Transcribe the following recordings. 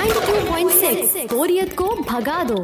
92.6 बोरियत को भगा दो.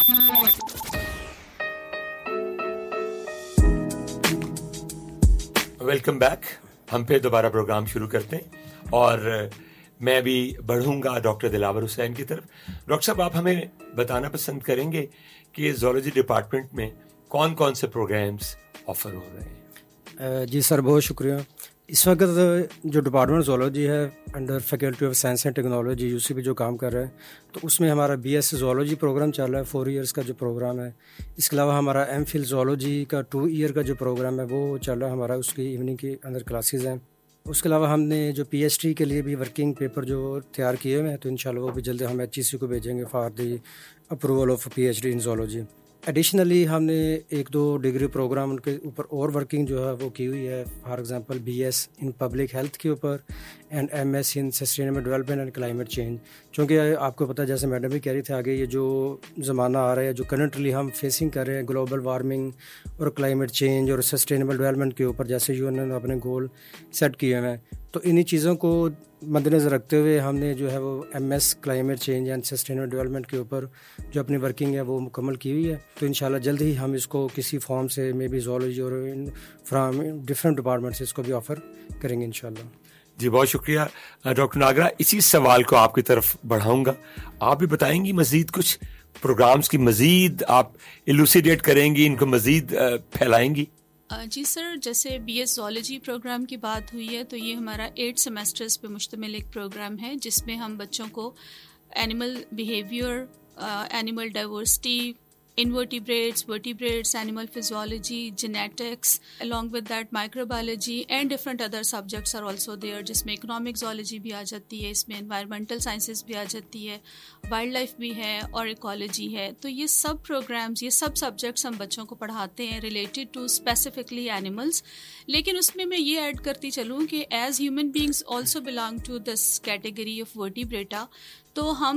Welcome back. हम फिर दोबारा प्रोग्राम शुरू करते हैं और मैं भी बढ़ूंगा डॉक्टर दिलावर हुसैन की तरफ. डॉक्टर साहब, आप हमें बताना पसंद करेंगे कि ज़ूलॉजी डिपार्टमेंट में कौन कौन से प्रोग्राम्स ऑफर हो रहे हैं? जी सर, बहुत शुक्रिया. इस वक्त जो डिपार्टमेंट ज़ूलॉजी है under faculty of science and technology UCP जो काम कर रहा है, तो उसमें हमारा बीएस ज़ूलॉजी प्रोग्राम चल रहा है, 4 इयर्स का जो प्रोग्राम है. इसके अलावा हमारा एमफिल ज़ूलॉजी का 2 ईयर का जो प्रोग्राम है वो चल रहा है हमारा, उसकी इवनिंग के अंदर क्लासेस हैं. उसके अलावा हमने जो पीएचडी के लिए भी वर्किंग पेपर जो तैयार किए हुए हैं, तो इंशाल्लाह वो भी जल्दी हम एचईसी को भेजेंगे for the approval of PhD in zoology. Additionally हमने 1-2 डिग्री प्रोग्राम उनके ऊपर और वर्किंग जो है वो की हुई है. For example BS in public health के ऊपर and MS in sustainable development and climate change. क्योंकि आपको पता है, जैसे मैडम भी कह रही थी, आगे ये जो ज़माना आ रहा है, जो करंटली हम फेसिंग कर रहे हैं, ग्लोबल वार्मिंग और क्लाइमेट चेंज और सस्टेनेबल डेवलपमेंट के ऊपर जैसे यूएन ने अपने गोल सेट किए हैं, तो इन्हीं चीज़ों को मद्देनज़र रखते हुए हमने जो है वो MS climate change and sustainable development के ऊपर जो अपनी वर्किंग है वो मुकम्मल की हुई है. तो इंशाल्लाह जल्द ही हम इसको किसी फॉर्म से मे बी ज़ूलॉजी और फ्राम डिफरेंट डिपार्टमेंट से इसको भी ऑफ़र करेंगे इंशाल्लाह. जी, बहुत शुक्रिया डॉक्टर नागरा. इसी सवाल को आपकी तरफ बढ़ाऊंगा. आप भी बताएंगी मज़ीद कुछ प्रोग्राम्स की, मज़ीद आप इलूसिडेट करेंगी, इनको मज़ीद फैलाएंगी? जी सर, जैसे बीएस ज़ूलॉजी प्रोग्राम की बात हुई है, तो ये हमारा 8 सेमेस्टर्स पे मुश्तमिल एक प्रोग्राम है जिसमें हम बच्चों को animal behaviour, animal diversity, invertebrates, vertebrates, animal physiology, genetics, along with that microbiology and different other subjects are also there, जिसमें economic zoology भी आ जाती है, इसमें environmental sciences भी आ जाती है, वाइल्ड लाइफ भी है और इकोलॉजी है. तो ये सब प्रोग्राम्स, ये सब सब्जेक्ट्स हम बच्चों को पढ़ाते हैं रिलेटेड टू स्पेसिफिकली एनिमल्स. लेकिन उसमें मैं ये ऐड करती चलूँ कि as human beings also belong to this category of vertebrata. तो हम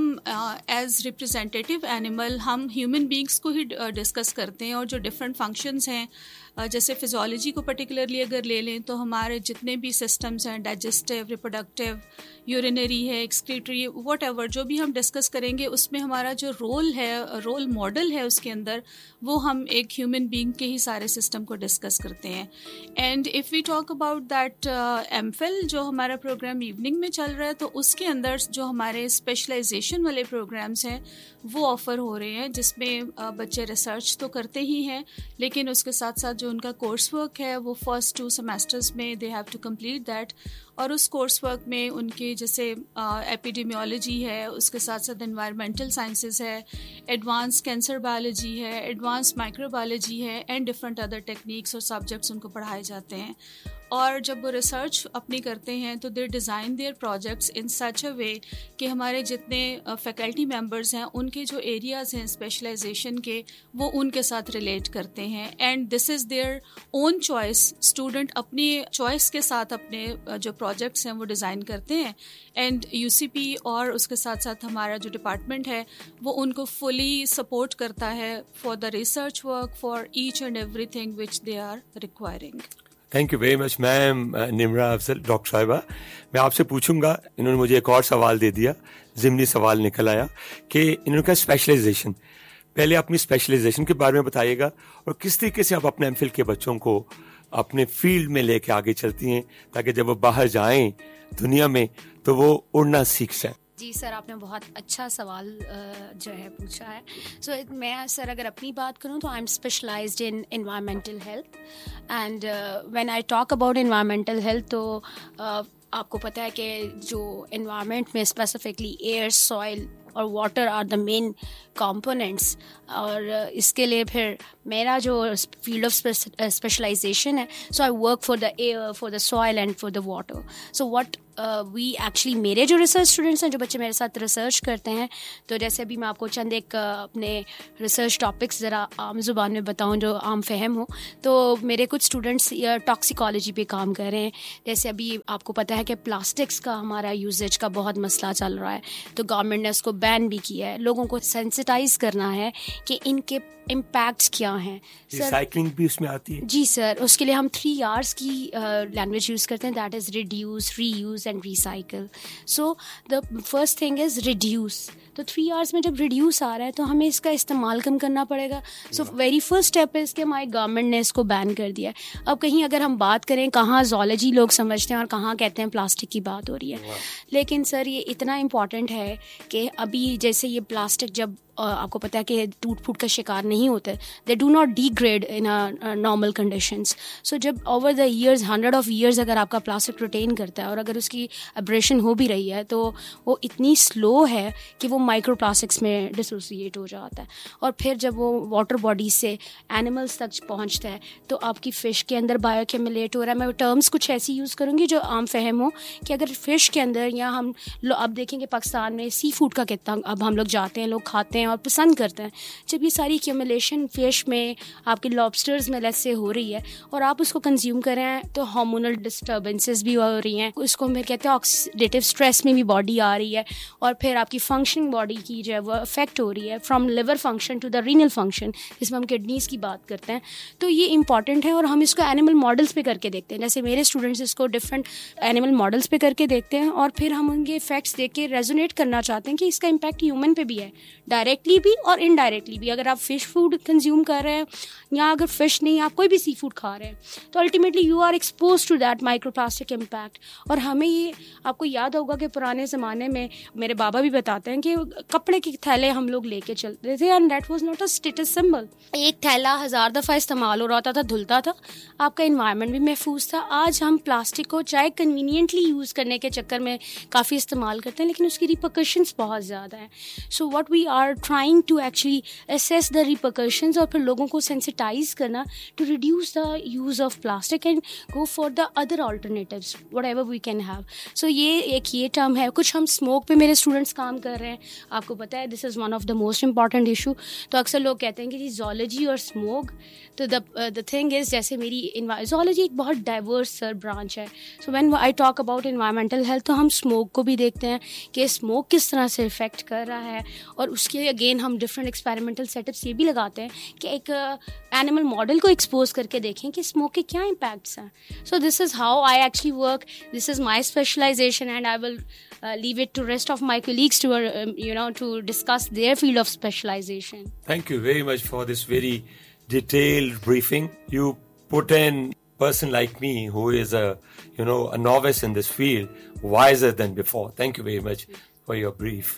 एज रिप्रेजेंटेटिव एनिमल हम ह्यूमन बींग्स को ही डिस्कस करते हैं, और जो डिफरेंट फंक्शंस हैं, जैसे फिजियोलॉजी को पर्टिकुलरली अगर ले लें तो हमारे जितने भी सिस्टम्स हैं, डाइजेस्टिव, रिप्रोडक्टिव, यूरिनरी है, एक्सक्रीटरी, व्हाटएवर, जो भी हम डिस्कस करेंगे उसमें हमारा जो रोल है, रोल मॉडल है उसके अंदर, वो हम एक ह्यूमन बीइंग के ही सारे सिस्टम को डिस्कस करते हैं. And if we talk about that MPhil जो हमारा प्रोग्राम इवनिंग में चल रहा है, तो उसके अंदर जो हमारे स्पेशलाइजेशन वाले प्रोग्राम्स हैं वो ऑफ़र हो रहे हैं, जिसमें बच्चे रिसर्च तो करते ही हैं, लेकिन उसके साथ साथ जो उनका कोर्स वर्क है वो फर्स्ट 2 सेमेस्टर्स में they have to complete that. और उस कोर्स वर्क में उनके जैसे एपिडेमियोलॉजी है, उसके साथ साथ एनवायरमेंटल साइंसेस है, एडवांस कैंसर बायोलॉजी है, एडवांस माइक्रोबायोलॉजी है एंड डिफरेंट अदर टेक्निक्स और सब्जेक्ट्स उनको पढ़ाए जाते हैं. और जब वो रिसर्च अपनी करते हैं तो दे डिज़ाइन देयर प्रोजेक्ट्स इन सच अ वे कि हमारे जितने फैकल्टी मेंबर्स हैं उनके जो एरियाज़ हैं स्पेशलाइजेशन के, वो उनके साथ रिलेट करते हैं. And this is their own choice. Student अपनी चॉइस के साथ अपने जो प्रोजेक्ट्स हैं वो डिज़ाइन करते हैं, एंड यूसीपी और उसके साथ साथ हमारा जो डिपार्टमेंट है वो उनको फुली सपोर्ट करता है for the research work, for each and everything which they are requiring. Thank you very much ma'am Nimra Afzal. Doctor साहिबा, मैं आपसे पूछूंगा, इन्होंने मुझे एक और सवाल दे दिया, ज़िमनी सवाल निकल आया कि इन्होंने कहा स्पेशलाइजेशन. पहले अपनी स्पेशलाइजेशन के बारे में बताइएगा और किस तरीके से आप अपने एमफिल के बच्चों को अपने फील्ड में लेके आगे चलती हैं ताकि जब वो बाहर जाएं दुनिया में तो वो उड़ना सीख जाएं. जी सर, आपने बहुत अच्छा सवाल जो है पूछा है. सो मैं सर अगर अपनी बात करूं तो I am specialised in environmental health. And when I talk about environmental health, तो आपको पता है कि जो एनवायरनमेंट में स्पेसिफिकली एयर, सॉइल और water are the main components. और इसके लिए फिर मेरा जो फील्ड ऑफ स्पेशलाइजेशन है, सो I work for the air, for the soil and for the water. So what we actually, मेरे जो रिसर्च स्टूडेंट्स हैं, जो बच्चे मेरे साथ रिसर्च करते हैं, तो जैसे अभी मैं आपको चंद एक अपने रिसर्च टॉपिक्स ज़रा आम ज़ुबान में बताऊं जो आम फहम हो, तो मेरे कुछ स्टूडेंट्स टॉक्सिकोलॉजी पे काम कर रहे हैं. जैसे अभी आपको पता है कि प्लास्टिक्स का हमारा यूजेज का बहुत मसला चल रहा है, तो गवर्नमेंट ने उसको बैन भी किया है. लोगों को सेंसिटाइज करना है कि इनके इम्पैक्ट्स क्या हैं. रिसाइकलिंग भी उसमें आती है? जी सर, उसके लिए हम 3 R's की लैंग्वेज यूज़ करते हैं, that is reduce, reuse reuse and recycle. So the first thing is reduce. तो 3 hours में जब reduce आ रहा है तो हमें इसका इस्तेमाल कम करना पड़ेगा. So very first step is कि हमारी गवर्नमेंट ने इसको बैन कर दिया है. अब कहीं अगर हम बात करें कहाँ zoology लोग समझते हैं और कहाँ कहते हैं प्लास्टिक की बात हो रही है, लेकिन सर ये इतना इम्पॉर्टेंट है कि अभी जैसे ये प्लास्टिक जब आपको पता है कि टूट फूट का शिकार नहीं होते, they do not degrade in normal conditions. सो जब over the years 100 of years अगर आपका प्लास्टिक रिटेन करता है और अगर उसकी एब्रेशन हो भी रही है तो वो इतनी स्लो है कि वो माइक्रो प्लास्टिक्स में डिसोसिएट हो जाता है. और फिर जब वो वाटर बॉडी से एनिमल्स तक पहुंचता है तो आपकी फ़िश के अंदर बायोक्यूमुलेट हो रहा है. मैं टर्म्स कुछ ऐसी यूज़ करूँगी जो आम फहम हो कि अगर फ़िश के अंदर या हम अब देखेंगे पाकिस्तान में सी फूड का कितना अब हम लोग जाते हैं, लोग खाते हैं और पसंद करते हैं. जब ये सारी एक्यूमुलेशन फिश में आपके लॉबस्टर्स में लेट्स से हो रही है और आप उसको कंज्यूम कर रहे हैं तो हार्मोनल डिस्टर्बेंसेस भी हो रही हैं. उसको हम कहते हैं ऑक्सीडेटिव स्ट्रेस में भी बॉडी आ रही है और फिर आपकी फंक्शनिंग बॉडी की जो है वो अफेक्ट हो रही है from liver function to the renal function, जिसमें हम किडनीज़ की बात करते हैं. तो ये इंपॉर्टेंट है और हम इसको एनिमल मॉडल्स पे करके देखते हैं. जैसे मेरे स्टूडेंट्स इसको डिफरेंट एनिमल मॉडल्स पे करके देखते हैं और फिर हम उनके इफेक्ट्स देख के रेजोनेट करना चाहते हैं कि इसका इम्पैक्ट ह्यूमन पे भी है, डायरेक्टली भी और इनडायरेक्टली भी. अगर आप फिश फूड कंज्यूम कर रहे हैं या अगर फिश नहीं आप कोई भी सी फूड खा रहे हैं तो ultimately you are expose to that microplastic impact. और हमें ये आपको याद होगा कि पुराने ज़माने में मेरे बाबा भी बताते हैं कि कपड़े के थैले हम लोग लेके चलते थे and that was not a status symbol. एक थैला 1000 दफ़ा इस्तेमाल हो रहा था, धुलता था, आपका इन्वायरमेंट भी महफूज था. आज हम प्लास्टिक को चाहे कन्वीनियंटली यूज़ करने के चक्कर में काफ़ी इस्तेमाल करते हैं लेकिन उसकी रिपरकशंस बहुत ज़्यादा हैं. So what we are trying to actually assess the repercussions और फिर लोगों को sensitize करना to reduce the use of plastic and go for the other alternatives whatever we can have. So ये term है. कुछ हम smoke पे मेरे students काम कर रहे हैं, आपको पता है this is one of the most important issue. तो अक्सर लोग कहते हैं कि zoology और smoke, तो the thing is जैसे मेरी zoology एक बहुत diverse branch है. So when I talk about environmental health तो हम smoke को भी देखते हैं कि smoke किस तरह से affect कर रहा है और उसके लिए again हम different एक्सपेरिमेंटल सेटअप्स ये भी लगाते हैं कि एक एनिमल मॉडल को एक्सपोज करके देखें कि स्मोक के क्या इम्पैक्ट्स हैं. So this is how I actually work, this is my specialisation and I will leave it to rest of my colleagues to to discuss their field of specialization. Thank you very much for this very detailed briefing. You put in person like me who is a novice in this field wiser than before. Thank you very much for your brief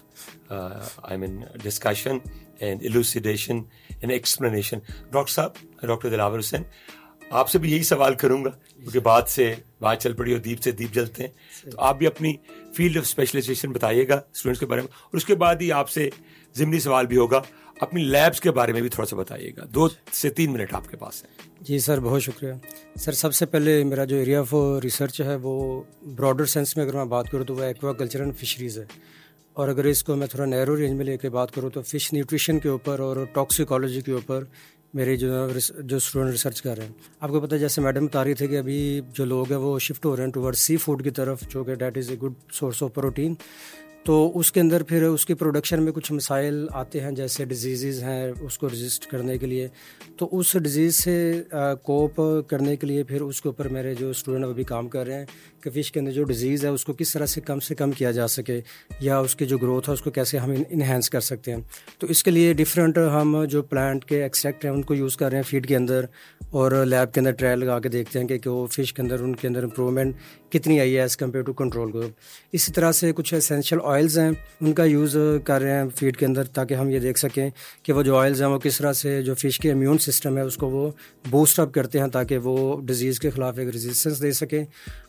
discussion and elucidation and explanation. Doctor साहब, doctor Dilawar Hussain, आपसे भी यही सवाल करूंगा क्योंकि बात चल पड़ी और दीप से दीप जलते हैं, तो आप भी अपनी फील्ड ऑफ स्पेशलाइजेशन बताइएगा स्टूडेंट्स के बारे में और उसके बाद ही आपसे ज़िमनी सवाल भी होगा. अपनी लैब्स के बारे में भी थोड़ा सा बताइएगा. 2 से 3 मिनट आपके पास है. जी सर, बहुत शुक्रिया सर. सबसे पहले मेरा जो एरिया ऑफ रिसर्च है वो ब्रॉडर सेंस में अगर मैं बात करूँ तो वो एक्वाकल्चर एंड फिशरीज़ है. और अगर इसको मैं थोड़ा नैरो रेंज में लेके बात करूँ तो फ़िश न्यूट्रिशन के ऊपर और टॉक्सिकोलॉजी के ऊपर मेरे जो स्टूडेंट रिसर्च कर रहे हैं. आपको पता है जैसे मैडम बता रही थे कि अभी जो लोग हैं वो शिफ्ट हो रहे हैं टुवर्ड्स सी फूड की तरफ, जो कि that is a good source of protein. तो उसके अंदर फिर उसकी प्रोडक्शन में कुछ मसाइल आते हैं, जैसे डिजीज़ हैं उसको रजिस्ट करने के लिए. तो उस डिजीज़ से कोप करने के लिए फिर उसके ऊपर मेरे जो स्टूडेंट अभी काम कर रहे हैं कि फ़िश के अंदर जो डिजीज़ है उसको किस तरह से कम किया जा सके या उसकी जो ग्रोथ है उसको कैसे हम इन्हेंस कर सकते हैं. तो इसके लिए डिफरेंट हम जो प्लांट के एक्सट्रैक्ट हैं उनको यूज़ कर रहे हैं फीड के अंदर और लैब के अंदर ट्रायल लगा के देखते हैं कि वो फ़िश के अंदर उनके अंदर इम्प्रूवमेंट कितनी आई है as compare to control group. इसी तरह से कुछ एसेंशियल ऑयल्स हैं उनका यूज़ कर रहे हैं फीड के अंदर ताकि हम ये देख सकें कि वो जो ऑयल्स हैं वो किस तरह से जो फ़िश के इम्यून सिस्टम है उसको वो बूस्ट अप करते हैं ताकि वो डिजीज़ के ख़िलाफ़ एक रेजिस्टेंस दे सकें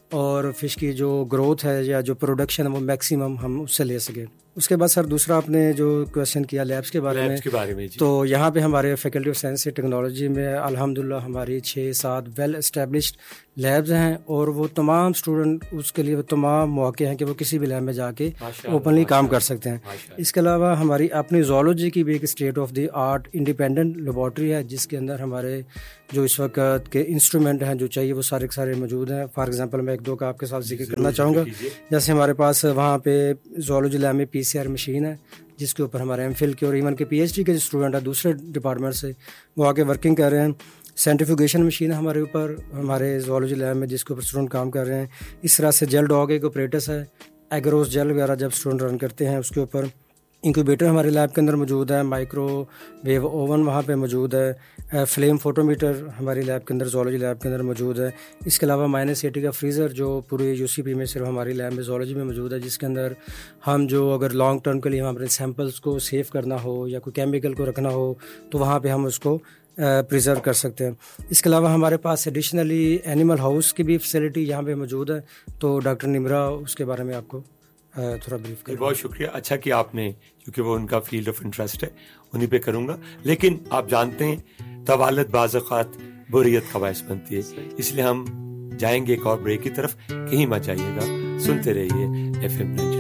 और फ़िश की जो ग्रोथ है या जो प्रोडक्शन है वो मैक्सिमम हम उससे ले सकें. उसके बाद सर दूसरा आपने जो क्वेश्चन किया लैब्स के बारे में तो यहाँ पे हमारे faculty of science and technology में अल्हम्दुलिल्लाह हमारी 6-7 वेल एस्टेब्लिश्ड लैब्स हैं और वो तमाम स्टूडेंट उसके लिए तमाम मौके हैं कि वो किसी भी लैब में जाके ओपनली काम कर सकते हैं. इसके अलावा हमारी अपनी ज़ूलॉजी की भी एक state of the art independent laboratory है जिसके अंदर हमारे जो इस वक्त के इंस्ट्रूमेंट हैं जो चाहिए वो सारे के सारे मौजूद हैं. फॉर एग्जांपल मैं 1-2 का आपके साथ जिक्र करना चाहूँगा. जैसे हमारे पास वहाँ पे ज़ूलॉजी लैब में PCR मशीन है जिसके ऊपर हमारे MPhil के और इवन के PhD के जो स्टूडेंट हैं दूसरे डिपार्टमेंट से वो आके वर्किंग कर रहे हैं. سینٹریفیوگیشن مشین ہے ہمارے اوپر ہمارے زوالوجی لیب میں جس کے اوپر اسٹوڈنٹ کام کر رہے ہیں. اس طرح سے جیل ڈاگ ایک آپریٹس ہے, ایگروس جیل وغیرہ جب اسٹوڈنٹ رن کرتے ہیں اس کے اوپر. انکیوبیٹر ہمارے لیب کے اندر موجود ہے, مائکرو ویو اوون وہاں پہ موجود ہے, فلیم فوٹو میٹر ہماری لیب کے اندر زوالوجی لیب کے اندر موجود ہے. اس کے علاوہ -80 کا فریزر جو پورے UCP میں صرف ہماری لیب میں زوالوجی میں موجود ہے, جس کے اندر ہم جو اگر لانگ ٹرم کے لیے ہم اپنے سیمپلس کو سیو کرنا ہو یا کوئی کیمیکل کو رکھنا ہو تو وہاں پہ ہم اس کو پریزرو کر سکتے ہیں. اس کے علاوہ ہمارے پاس ایڈیشنلی اینیمل ہاؤس کی بھی فیسلٹی یہاں پہ موجود ہے. تو ڈاکٹر نمرا اس کے بارے میں آپ کو تھوڑا بریف کریں. بہت شکریہ, اچھا کہ آپ نے, کیونکہ وہ ان کا فیلڈ آف انٹرسٹ ہے, انہیں پہ کروں گا. لیکن آپ جانتے ہیں طوالت بعض اوقات بوریت کا باعث بنتی ہے, اس لیے ہم جائیں گے ایک اور بریک کی طرف. کہیں مت جائیے گا, سنتے رہیے FM 90.